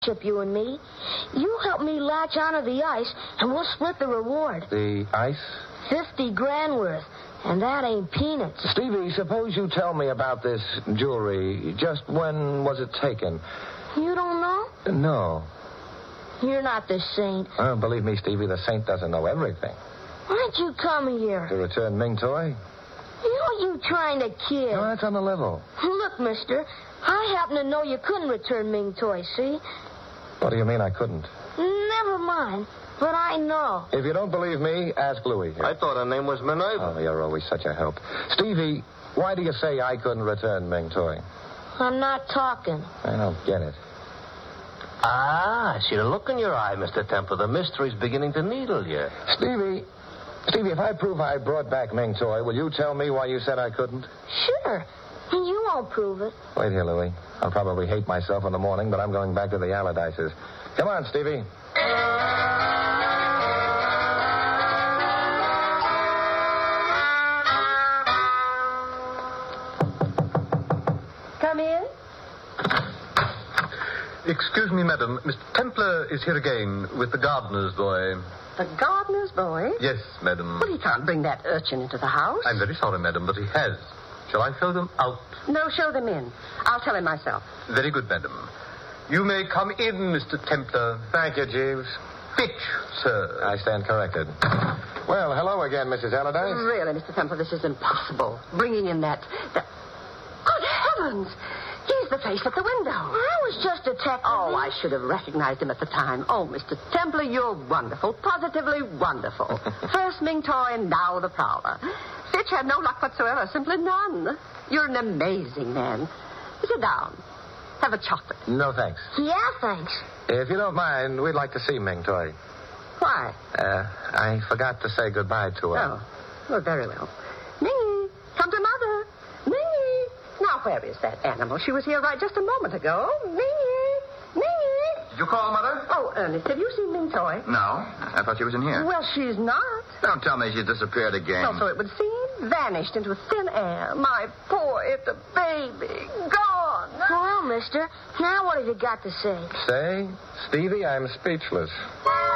you and me. You help me latch onto the ice, and we'll split the reward. The ice? 50 grand worth. And that ain't peanuts. Stevie, suppose you tell me about this jewelry. Just when was it taken? You don't know? No. You're not the saint. Believe me, Stevie, the saint doesn't know everything. Why'd you come here? To return Ming Toy? Who are you trying to kid? No, that's on the level. Look, mister, I happen to know you couldn't return Ming Toy, see? What do you mean I couldn't? Never mind, but I know. If you don't believe me, ask Louie here. I thought her name was Minerva. Oh, you're always such a help. Stevie, why do you say I couldn't return Ming Toy? I'm not talking. I don't get it. Ah, I see the look in your eye, Mr. Templar. The mystery's beginning to needle you. Stevie, if I prove I brought back Ming Toy, will you tell me why you said I couldn't? Sure. And you won't prove it. Wait here, Louie. I'll probably hate myself in the morning, but I'm going back to the Allardyces. Come on, Stevie. Come in. Excuse me, madam. Mr. Templar is here again with the gardener's boy. The gardener's boy? Yes, madam. Well, he can't bring that urchin into the house. I'm very sorry, madam, but he has. Shall I show them out? No, show them in. I'll tell him myself. Very good, madam. You may come in, Mr. Templar. Thank you, Jeeves. Fitch, sir. I stand corrected. Well, hello again, Mrs. Allardyce. Really, Mr. Templar, this is impossible. Bringing in that... Good heavens! He's the face at the window. I was just a technical. Oh, I should have recognized him at the time. Oh, Mr. Templar, you're wonderful. Positively wonderful. First Ming Toy and now the Prowler. Fitch had no luck whatsoever. Simply none. You're an amazing man. Sit down. Have a chocolate. No, thanks. Yeah, thanks. If you don't mind, we'd like to see Ming Toy. Why? I forgot to say goodbye to her. Oh, well, very well. Mingy, come to Mother. Mingy. Now, where is that animal? She was here right just a moment ago. Mingy. Mingy. Did you call, Mother? Oh, Ernest, have you seen Ming Toy? No. I thought she was in here. Well, she's not. Don't tell me she's disappeared again. Well, so it would seem. Vanished into thin air. My poor little baby. Gone. Well, mister, now what have you got to say? Say? Stevie, I'm speechless.